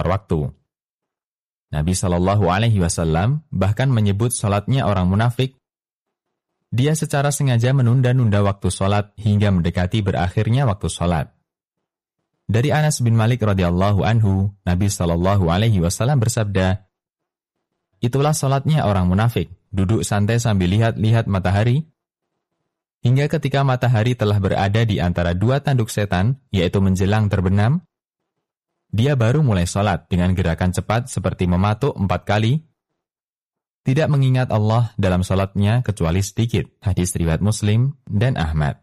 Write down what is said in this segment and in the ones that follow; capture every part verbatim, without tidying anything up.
molor waktu. Nabi Shallallahu Alaihi Wasallam bahkan menyebut salatnya orang munafik. Dia secara sengaja menunda-nunda waktu salat hingga mendekati berakhirnya waktu salat. Dari Anas bin Malik radhiyallahu anhu, Nabi Shallallahu Alaihi Wasallam bersabda, "Itulah salatnya orang munafik, duduk santai sambil lihat-lihat matahari, hingga ketika matahari telah berada di antara dua tanduk setan, yaitu menjelang terbenam, dia baru mulai salat dengan gerakan cepat seperti mematuk empat kali, tidak mengingat Allah dalam salatnya kecuali sedikit." Hadis riwayat Muslim dan Ahmad.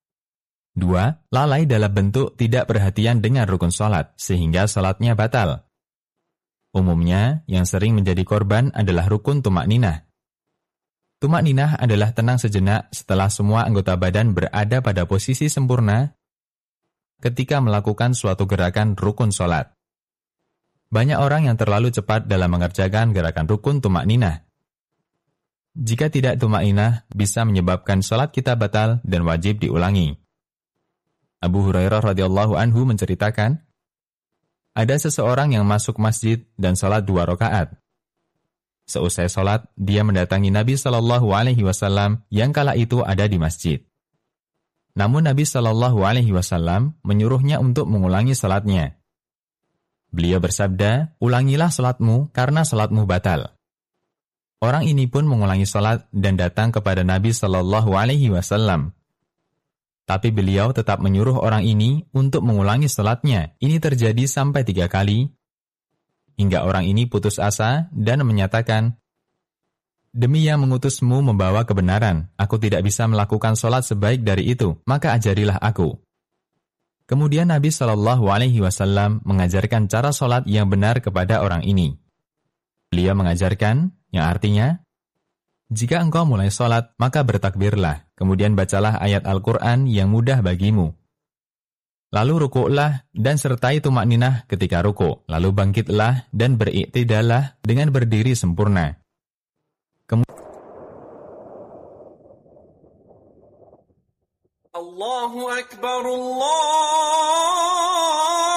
Dua, lalai dalam bentuk tidak perhatian dengan rukun salat, sehingga salatnya batal. Umumnya, yang sering menjadi korban adalah rukun tumakninah. Tumakninah adalah tenang sejenak setelah semua anggota badan berada pada posisi sempurna ketika melakukan suatu gerakan rukun salat. Banyak orang yang terlalu cepat dalam mengerjakan gerakan rukun tumakninah. Jika tidak tumakninah, bisa menyebabkan salat kita batal dan wajib diulangi. Abu Hurairah radhiyallahu anhu menceritakan, ada seseorang yang masuk masjid dan salat dua rakaat. Seusai salat, dia mendatangi Nabi Shallallahu Alaihi Wasallam yang kala itu ada di masjid. Namun Nabi Shallallahu Alaihi Wasallam menyuruhnya untuk mengulangi salatnya. Beliau bersabda, "Ulangilah salatmu karena salatmu batal." Orang ini pun mengulangi salat dan datang kepada Nabi Shallallahu Alaihi Wasallam. Tapi beliau tetap menyuruh orang ini untuk mengulangi salatnya. Ini terjadi sampai tiga kali, hingga orang ini putus asa dan menyatakan, "Demi yang mengutusmu membawa kebenaran, aku tidak bisa melakukan salat sebaik dari itu, maka ajarilah aku." Kemudian Nabi Shallallahu Alaihi Wasallam mengajarkan cara salat yang benar kepada orang ini. Beliau mengajarkan, yang artinya, jika engkau mulai salat, maka bertakbirlah, kemudian bacalah ayat Al-Quran yang mudah bagimu. Lalu rukuklah dan sertai tumakninah ketika rukuk, lalu bangkitlah dan beriktidalah dengan berdiri sempurna. Kemudian Allahu Akbar, Allah